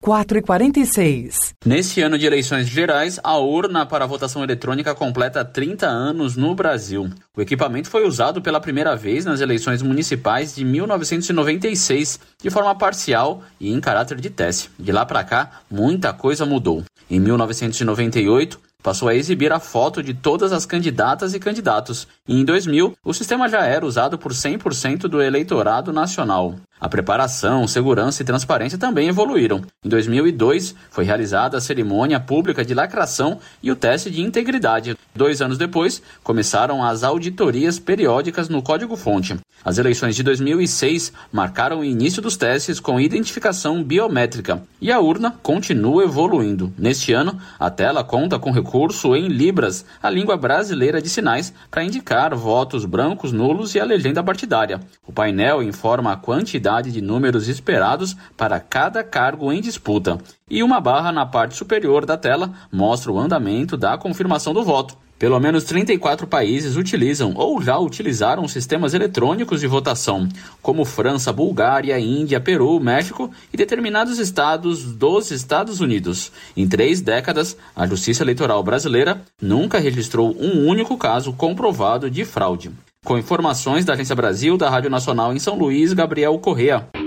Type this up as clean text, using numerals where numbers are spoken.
4h46. Nesse ano de eleições gerais, a urna para a votação eletrônica completa 30 anos no Brasil. O equipamento foi usado pela primeira vez nas eleições municipais de 1996, de forma parcial e em caráter de teste. De lá para cá, muita coisa mudou. Em 1998, passou a exibir a foto de todas as candidatas e candidatos. E em 2000, o sistema já era usado por 100% do eleitorado nacional. A preparação, segurança e transparência também evoluíram. Em 2002, foi realizada a cerimônia pública de lacração e o teste de integridade. 2 anos depois, começaram as auditorias periódicas no código-fonte. As eleições de 2006 marcaram o início dos testes com identificação biométrica. E a urna continua evoluindo. Neste ano, a tela conta com recurso em Libras, a língua brasileira de sinais, para indicar votos brancos, nulos e a legenda partidária. O painel informa a quantidade de números esperados para cada cargo em disputa. E uma barra na parte superior da tela mostra o andamento da confirmação do voto. Pelo menos 34 países utilizam ou já utilizaram sistemas eletrônicos de votação, como França, Bulgária, Índia, Peru, México e determinados estados dos Estados Unidos. Em 3 décadas, a Justiça Eleitoral brasileira nunca registrou um único caso comprovado de fraude. Com informações da Agência Brasil, da Rádio Nacional em São Luís, Gabriel Correa.